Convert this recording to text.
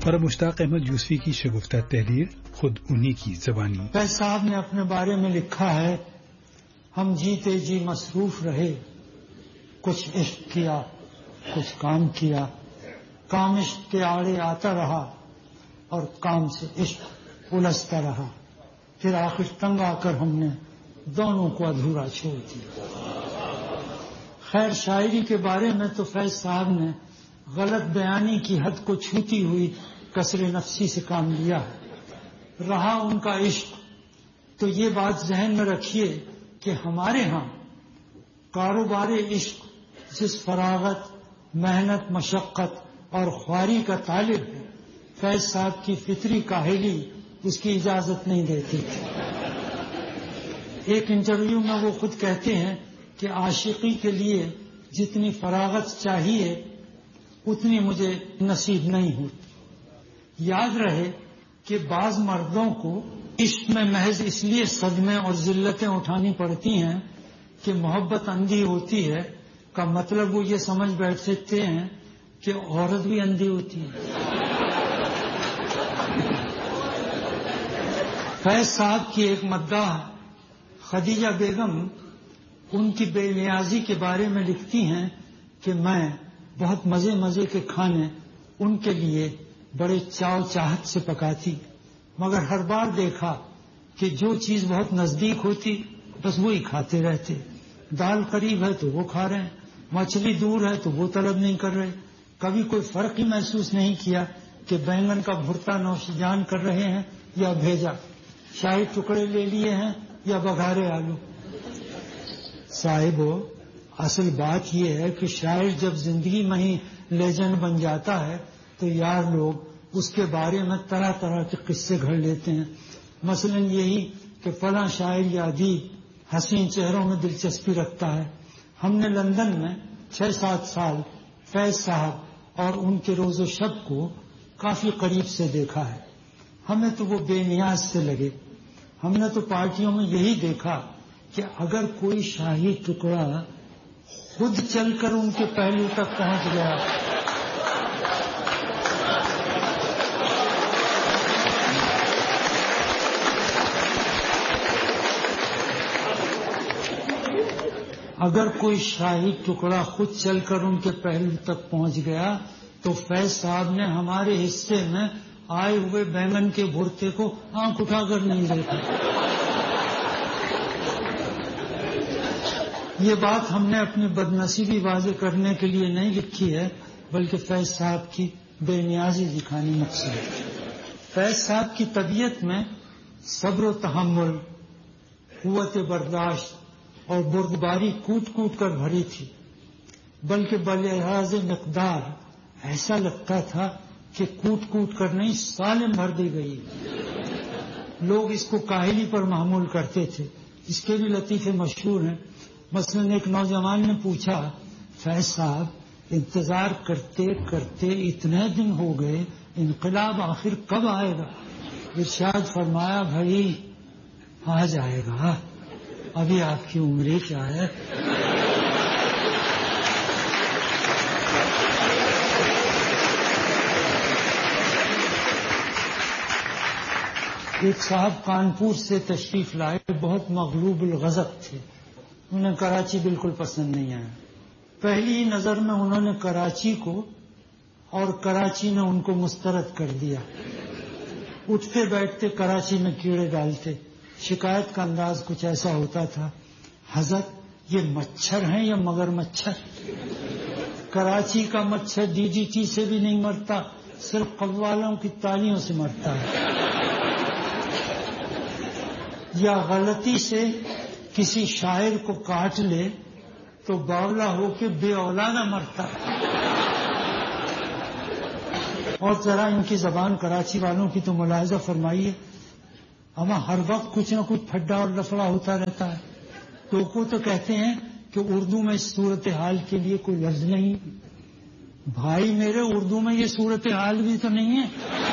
اور مشتاق احمد یوسفی کی شگفتہ تحریر خود انہی کی زبانی. فیض صاحب نے اپنے بارے میں لکھا ہے، ہم جیتے جی مصروف رہے، کچھ عشق کیا کچھ کام کیا، کام عشق کے آڑے آتا رہا اور کام سے عشق الجھتا رہا، پھر آخر تنگ آ کر ہم نے دونوں کو ادھورا چھوڑ دیا. خیر، شاعری کے بارے میں تو فیض صاحب نے غلط بیانی کی حد کو چھوتی ہوئی کسر نفسی سے کام لیا ہے. رہا ان کا عشق تو یہ بات ذہن میں رکھیے کہ ہمارے ہاں کاروبار عشق جس فراغت، محنت، مشقت اور خواری کا طالب ہے، فیض صاحب کی فطری کاہلی اس کی اجازت نہیں دیتی تھی. ایک انٹرویو میں وہ خود کہتے ہیں کہ عاشقی کے لیے جتنی فراغت چاہیے اتنی مجھے نصیب نہیں ہوتی. یاد رہے کہ بعض مردوں کو عشق میں محض اس لیے صدمے اور ذلتیں اٹھانی پڑتی ہیں کہ محبت اندھی ہوتی ہے، کا مطلب وہ یہ سمجھ بیٹھتے ہیں کہ عورت بھی اندھی ہوتی ہے. فیض صاحب کی ایک مداح خدیجہ بیگم ان کی بے نیازی کے بارے میں لکھتی ہیں کہ میں بہت مزے کے کھانے ان کے لیے بڑے چاو چاہت سے پکاتی، مگر ہر بار دیکھا کہ جو چیز بہت نزدیک ہوتی بس وہی کھاتے رہتے. دال قریب ہے تو وہ کھا رہے ہیں، مچھلی دور ہے تو وہ طلب نہیں کر رہے. کبھی کوئی فرق ہی محسوس نہیں کیا کہ بینگن کا بھرتا نوش جان کر رہے ہیں یا بھیجا، شاہی ٹکڑے لے لیے ہیں یا بگھارے آلو. صاحبو، اصل بات یہ ہے کہ شاعر جب زندگی میں ہی لیجنڈ بن جاتا ہے تو یار لوگ اس کے بارے میں طرح طرح کے قصے گھڑ لیتے ہیں. مثلا یہی کہ فلاں شاعر یا ادیب حسین چہروں میں دلچسپی رکھتا ہے. ہم نے لندن میں 6-7 سال فیض صاحب اور ان کے روز و شب کو کافی قریب سے دیکھا ہے. ہمیں تو وہ بے نیاز سے لگے. ہم نے تو پارٹیوں میں یہی دیکھا کہ اگر کوئی شاہی ٹکڑا خود چل کر ان کے پہلو تک پہنچ گیا خود چل کر ان کے پہلو تک پہنچ گیا تو فیض صاحب نے ہمارے حصے میں آئے ہوئے بینگن کے بھرتے کو آنکھ اٹھا کر نہیں دیکھا. یہ بات ہم نے اپنی بدنصیبی واضح کرنے کے لیے نہیں لکھی ہے، بلکہ فیض صاحب کی بے نیازی دکھانے مقصود ہے. فیض صاحب کی طبیعت میں صبر و تحمل، قوت برداشت اور بردباری کوٹ کر بھری تھی، بلکہ بلحاظ مقدار ایسا لگتا تھا کہ کوٹ کر نہیں سالم بھر دی گئی. لوگ اس کو کاہلی پر محمول کرتے تھے. اس کے بھی لطیفے مشہور ہیں. مثلا ایک نوجوان نے پوچھا، فیض صاحب انتظار کرتے کرتے اتنے دن ہو گئے، انقلاب آخر کب آئے گا؟ ارشاد فرمایا، بھائی آ جائے گا، ابھی آپ کی عمریں کیا ہے. ایک صاحب کانپور سے تشریف لائے، بہت مغلوب الغضب تھے. انہیں کراچی بالکل پسند نہیں آیا. پہلی نظر میں انہوں نے کراچی کو اور کراچی نے ان کو مسترد کر دیا. اٹھتے بیٹھتے کراچی میں کیڑے ڈالتے. شکایت کا انداز کچھ ایسا ہوتا تھا، حضرت یہ مچھر ہیں یا مگر مچھر؟ کراچی کا مچھر DDT سے بھی نہیں مرتا، صرف قوالوں کی تالیوں سے مرتا ہے. یا غلطی سے کسی شاعر کو کاٹ لے تو باولا ہو کے بے اولادہ مرتا ہے. اور ذرا ان کی زبان کراچی والوں کی تو ملاحظہ فرمائیے، ہمیں ہر وقت کچھ نہ کچھ پھڈا اور لفڑا ہوتا رہتا ہے. تو کہتے ہیں کہ اردو میں اس صورتحال کے لیے کوئی لفظ نہیں. بھائی میرے، اردو میں یہ صورتحال بھی تو نہیں ہے.